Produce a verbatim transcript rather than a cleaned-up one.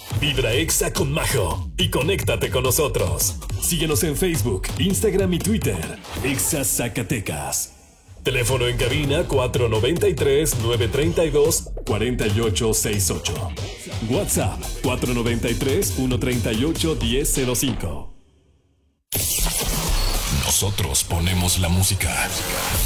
Vibra Exa con Majo y conéctate con nosotros. Síguenos en Facebook, Instagram y Twitter. Exa Zacatecas. Teléfono en cabina cuatro nueve tres, nueve tres dos, cuatro ocho seis ocho. WhatsApp cuatro nueve tres, uno tres ocho, uno cero cero cinco. Nosotros ponemos la música.